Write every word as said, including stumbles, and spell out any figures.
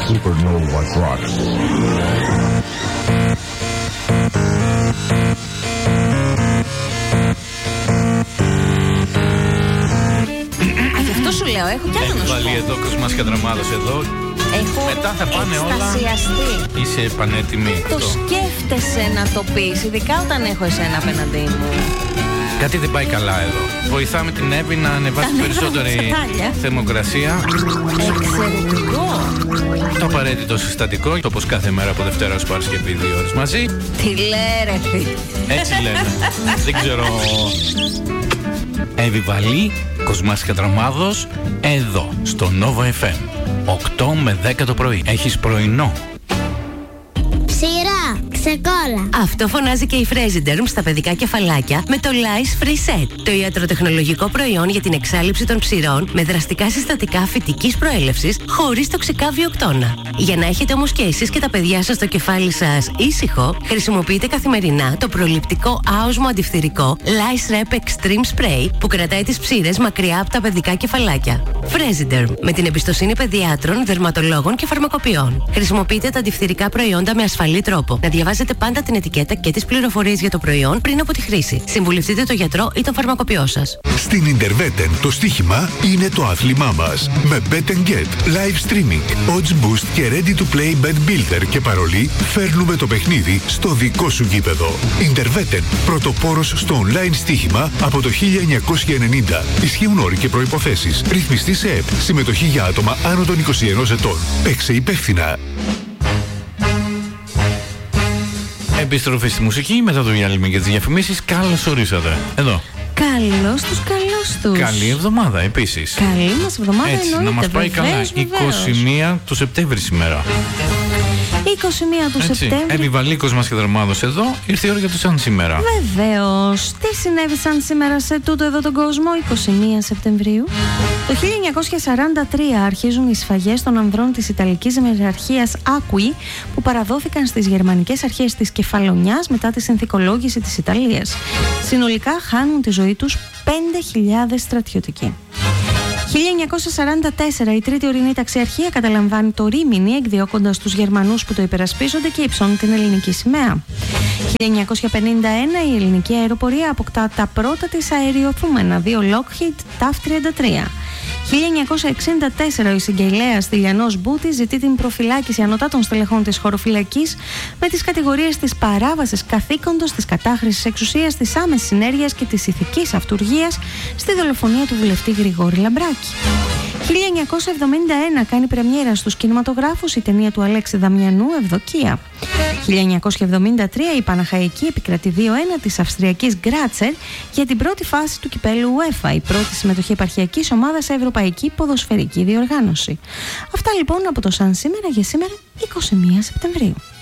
supernova clock. Σου λέω, έχω κι άλλο να σου πω. Βάλει εδώ Κοσμάς Κατραμάδος εδώ. Έχω μετά θα πάνε όλα. Είσαι πανέτοιμη. Το αυτό. Σκέφτεσαι να το πεις, ειδικά όταν έχω εσένα απέναντί μου. Κάτι δεν πάει καλά εδώ. Βοηθάμε την Εύη να ανεβάσει περισσότερη θερμοκρασία. Εξαιρετικό. Το απαραίτητο συστατικό, όπως κάθε μέρα από Δευτέρα ως Παρασκευή, δύο ώρες μαζί. Τι λέει ρε. Έτσι λέμε. Δεν ξέρω. Εύη Βαλή, Κοσμάς Κατραμάδος, εδώ στο Nova εφ εμ. οκτώ με δέκα το πρωί. Έχεις πρωινό. Ψηρά, ξεκόλα. Αυτό φωνάζει και η Fresiderm στα παιδικά κεφαλάκια με το Lice Free Set. Το ιατροτεχνολογικό προϊόν για την εξάλειψη των ψηρών με δραστικά συστατικά φυτικής προέλευσης χωρίς τοξικά βιοκτώνα. Για να έχετε όμως και εσείς και τα παιδιά σας το κεφάλι σας ήσυχο, χρησιμοποιείτε καθημερινά το προληπτικό άοσμο αντιφθυρικό Lice Rep Extreme Spray που κρατάει τις ψήρες μακριά από τα παιδικά κεφαλάκια. Fresiderm, με την εμπιστοσύνη παιδιάτρων, δερματολόγων και φαρμακοποιών. Χρησιμοποιείτε τα αντιφθυρικά προϊόντα με ασφαλή τρόπο. Να διαβάζετε πάντα την ετικέτα και τις πληροφορίες για το προϊόν πριν από τη χρήση. Συμβουλευτείτε τον γιατρό ή τον φαρμακοποιό σας. Στην Interveten το στοίχημα είναι το άθλημά μας. Με Bet and Get, live streaming, odds boost και ready to play bet builder και παρολί, φέρνουμε το παιχνίδι στο δικό σου γήπεδο. Interveten, πρωτοπόρος στο online στοίχημα από το χίλια εννιακόσια ενενήντα. Ισχύουν όροι και προϋποθέσεις. Ρυθμιστή σε ΕΠ. Συμμετοχή για άτομα άνω των είκοσι ενός ετών. Παίξε υπεύθυνα. Επιστροφή στη μουσική μετά το διάλειμμα και τις διαφημίσεις. Καλώς ορίσατε. Εδώ. Καλώς τους, καλώς τους. Καλή εβδομάδα επίσης. Καλή μας εβδομάδα. Έτσι, εννοείται, να μας πάει βεβαίως, καλά. βεβαίως. είκοσι μία του Σεπτέμβρη σήμερα. είκοσι μία του Σεπτέμβρη. Εύη Κοσμάς Κατραμάδος εδώ. Ήρθε η ώρα για το σαν σήμερα. Βεβαίως. Τι συνέβη σαν σήμερα σε τούτο εδώ τον κόσμο, είκοσι μία Σεπτεμβρίου. Το χίλια εννιακόσια σαράντα τρία αρχίζουν οι σφαγές των ανδρών της Ιταλικής Μεραρχίας Άκουι που παραδόθηκαν στις γερμανικές αρχές της Κεφαλονιάς μετά τη συνθηκολόγηση της Ιταλίας. Συνολικά χάνουν τη ζωή τους πέντε χιλιάδες στρατιωτικοί. χίλια εννιακόσια σαράντα τέσσερα η Τρίτη Ορεινή Ταξιαρχία καταλαμβάνει το Ρήμινι, εκδιώκοντας τους Γερμανούς που το υπερασπίζονται και υψώνουν την ελληνική σημαία. χίλια εννιακόσια πενήντα ένα η ελληνική αεροπορία αποκτά τα πρώτα της αεριοθούμενα, δύο Lockheed ταφ τριάντα τρία. χίλια εννιακόσια εξήντα τέσσερα ο εισαγγελέας Τηλιανός Μπούτης ζητεί την προφυλάκηση ανωτάτων στελεχών της χωροφυλακής με τις κατηγορίες της παράβασης καθήκοντος, της κατάχρησης εξουσίας, της άμεσης συνέργειας και της ηθικής αυτουργίας στη δολοφονία του βουλευτή Γρηγόρη Λαμπράκη. χίλια εννιακόσια εβδομήντα ένα κάνει πρεμιέρα στους κινηματογράφους η ταινία του Αλέξη Δαμιανού «Ευδοκία». χίλια εννιακόσια εβδομήντα τρία η Παναχαϊκή επικρατεί δύο ένα της Αυστριακής Γκράτσερ για την πρώτη φάση του κυπέλλου UEFA, η πρώτη συμμετοχή επαρχιακής ομάδας σε ευρωπαϊκή ποδοσφαιρική διοργάνωση. Αυτά λοιπόν από το Σαν σήμερα για σήμερα είκοσι μία Σεπτεμβρίου.